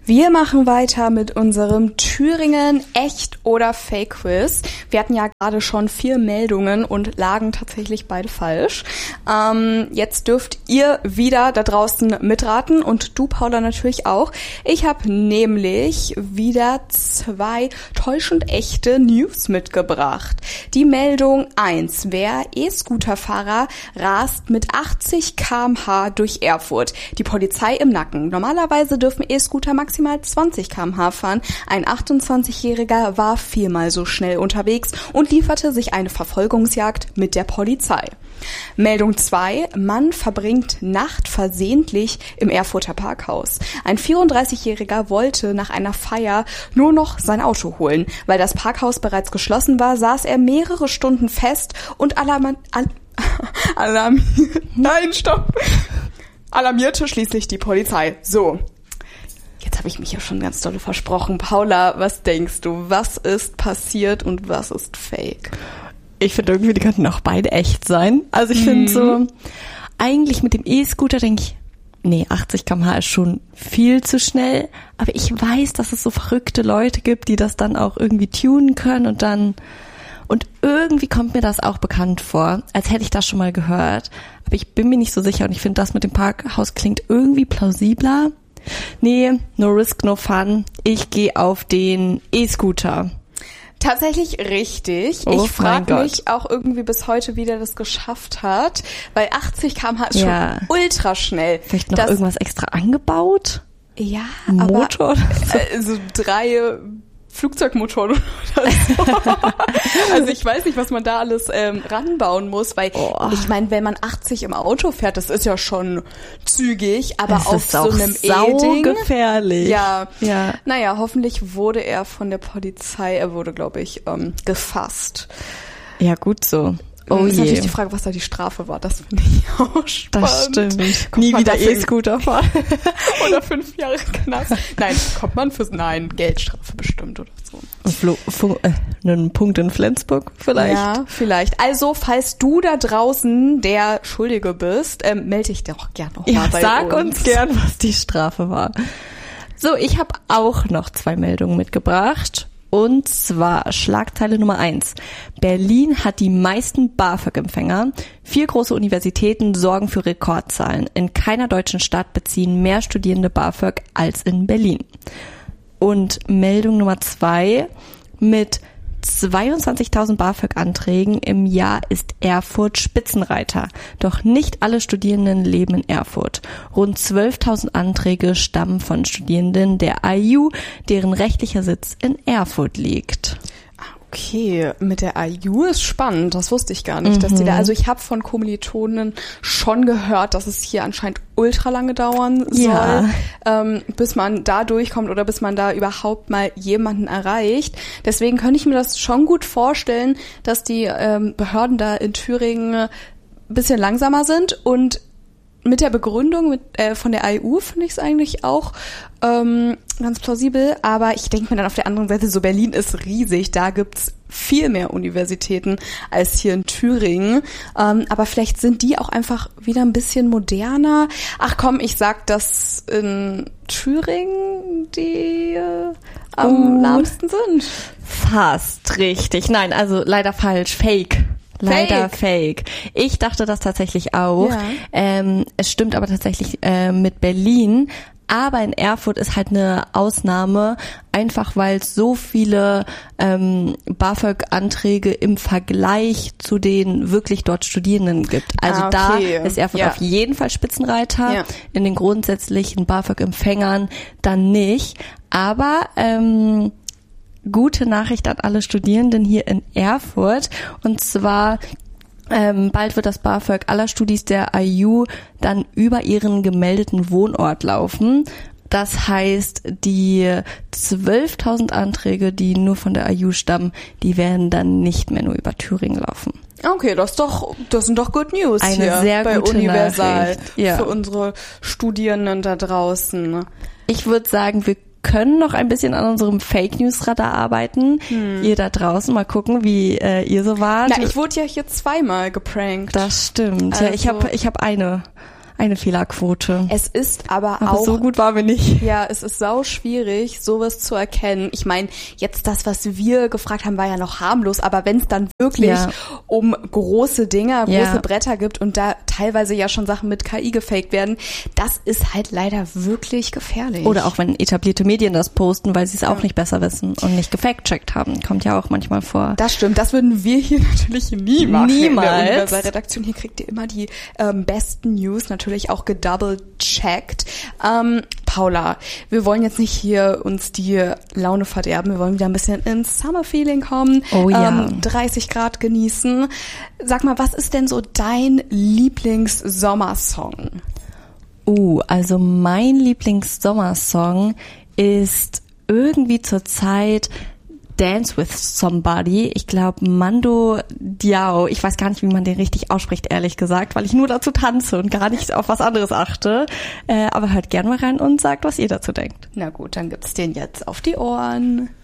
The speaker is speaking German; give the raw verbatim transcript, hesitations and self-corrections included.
Wir machen weiter mit unserem Thüringen Echt- oder Fake-Quiz. Wir hatten ja gerade schon vier Meldungen und lagen tatsächlich beide falsch. Ähm, jetzt dürft ihr wieder da draußen mitraten und du, Paula, natürlich auch. Ich habe nämlich wieder zwei täuschend echte News mitgebracht. Die Meldung eins. Wer E-Scooter-Fahrer rast mit achtzig Kilometer pro Stunde durch Erfurt? Die Polizei im Nacken. Normalerweise dürfen E-Scooter maximal zwanzig Kilometer pro Stunde fahren. Ein achtundzwanzigjähriger war viermal so schnell unterwegs und lieferte sich eine Verfolgungsjagd mit der Polizei. Meldung zwei. Mann verbringt Nacht versehentlich im Erfurter Parkhaus. Ein vierunddreißigjähriger wollte nach einer Feier nur noch sein Auto holen. Weil das Parkhaus bereits geschlossen war, saß er mehrere Stunden fest und alarm... Al- alarm- Nein, stopp! Alarmierte schließlich die Polizei. So. Jetzt habe ich mich ja schon ganz doll versprochen. Paula, was denkst du? Was ist passiert und was ist fake? Ich finde irgendwie, die könnten auch beide echt sein. Also ich mhm. finde so, eigentlich mit dem E-Scooter denke ich, nee, achtzig Kilometer pro Stunde ist schon viel zu schnell. Aber ich weiß, dass es so verrückte Leute gibt, die das dann auch irgendwie tunen können und dann... Und irgendwie kommt mir das auch bekannt vor, als hätte ich das schon mal gehört. Aber ich bin mir nicht so sicher und ich finde, das mit dem Parkhaus klingt irgendwie plausibler. Nee, no risk, no fun. Ich gehe auf den E-Scooter. Tatsächlich richtig. Oh, ich frage mich auch irgendwie bis heute, wie der das geschafft hat, weil achtzig Kilometer pro Stunde ist ja. schon ultra schnell. Vielleicht noch das, irgendwas extra angebaut? Ja, Motor? aber äh, so drei Flugzeugmotoren oder so. Also ich weiß nicht, was man da alles ähm, ranbauen muss, weil oh. ich meine, wenn man achtzig im Auto fährt, das ist ja schon zügig, aber es auf ist so auch einem E-Ding. Gefährlich. Ja. ja. Naja, hoffentlich wurde er von der Polizei, er wurde, glaube ich, ähm, gefasst. Ja, gut so. Oh oh ist je. natürlich die Frage, was da die Strafe war. Das finde ich auch spannend. Das stimmt. Kommt Nie wieder dafür, E-Scooter fahren. Oder fünf Jahre Knast. Nein, kommt man für, nein, Geldstrafe bestimmt oder so. Flo, Flo, äh, einen Punkt in Flensburg vielleicht. Ja, vielleicht. Also, falls du da draußen der Schuldige bist, ähm, melde dich doch gerne noch ja, mal bei sag uns. Sag uns gern, was die Strafe war. So, ich habe auch noch zwei Meldungen mitgebracht. Und zwar Schlagzeile Nummer eins. Berlin hat die meisten BAföG-Empfänger. Vier große Universitäten sorgen für Rekordzahlen. In keiner deutschen Stadt beziehen mehr Studierende BAföG als in Berlin. Und Meldung Nummer zwei. Mit zweiundzwanzigtausend BAföG-Anträgen im Jahr ist Erfurt Spitzenreiter. Doch nicht alle Studierenden leben in Erfurt. Rund zwölftausend Anträge stammen von Studierenden der I U, deren rechtlicher Sitz in Erfurt liegt. Okay, mit der I U ist spannend, das wusste ich gar nicht, mhm. dass die da, also ich habe von Kommilitonen schon gehört, dass es hier anscheinend ultra lange dauern soll, ja. ähm, bis man da durchkommt oder bis man da überhaupt mal jemanden erreicht. Deswegen könnte ich mir das schon gut vorstellen, dass die ähm, Behörden da in Thüringen ein bisschen langsamer sind und mit der Begründung mit, äh, von der I U finde ich es eigentlich auch ähm, ganz plausibel, aber ich denke mir dann auf der anderen Seite, so Berlin ist riesig, da gibt's viel mehr Universitäten als hier in Thüringen, ähm, aber vielleicht sind die auch einfach wieder ein bisschen moderner. Ach komm, ich sag, dass in Thüringen die äh, am uh, lahmsten sind. Fast richtig. Nein, also leider falsch. Fake. Leider fake. fake. Ich dachte das tatsächlich auch. Ja. Ähm, es stimmt aber tatsächlich äh, mit Berlin. Aber in Erfurt ist halt eine Ausnahme, einfach weil es so viele ähm, BAföG-Anträge im Vergleich zu den wirklich dort Studierenden gibt. Also ah, okay. da ist Erfurt ja. auf jeden Fall Spitzenreiter, ja. in den grundsätzlichen BAföG-Empfängern dann nicht. Aber ähm, gute Nachricht an alle Studierenden hier in Erfurt. Und zwar ähm, bald wird das BAföG aller Studis der I U dann über ihren gemeldeten Wohnort laufen. Das heißt, die zwölftausend Anträge, die nur von der I U stammen, die werden dann nicht mehr nur über Thüringen laufen. Okay, das ist doch, das sind doch Good News Eine hier sehr bei gute Universal Nachricht. Ja. Für unsere Studierenden da draußen. Ich würde sagen, wir können noch ein bisschen an unserem Fake News Radar arbeiten. Hm. Ihr da draußen, mal gucken, wie äh, ihr so wart. Na, ich wurde ja hier zweimal geprankt. Das stimmt. Also. Ja, ich habe ich hab eine eine Fehlerquote. Es ist aber, aber auch... so gut waren wir nicht. Ja, es ist sau schwierig, sowas zu erkennen. Ich meine, jetzt das, was wir gefragt haben, war ja noch harmlos, aber wenn es dann wirklich Ja. um große Dinger, große Ja. Bretter gibt und da teilweise ja schon Sachen mit K I gefaked werden, das ist halt leider wirklich gefährlich. Oder auch wenn etablierte Medien das posten, weil sie es auch nicht besser wissen und nicht gefact-checkt haben. Kommt ja auch manchmal vor. Das stimmt, das würden wir hier natürlich nie machen. Niemals. In der Universal-Redaktion. Hier kriegt ihr immer die ähm, besten News, natürlich auch gedouble-checkt. Ähm, Paula, wir wollen jetzt nicht hier uns die Laune verderben. Wir wollen wieder ein bisschen ins Summer-Feeling kommen. Oh ja. Ähm, dreißig Grad genießen. Sag mal, was ist denn so dein Lieblings-Sommersong? Uh, also mein Lieblings-Sommersong ist irgendwie zurzeit Dance with Somebody. Ich glaube Mando Diao. Ich weiß gar nicht, wie man den richtig ausspricht, ehrlich gesagt, weil ich nur dazu tanze und gar nicht auf was anderes achte. Äh, aber hört gerne mal rein und sagt, was ihr dazu denkt. Na gut, dann gibt's den jetzt auf die Ohren.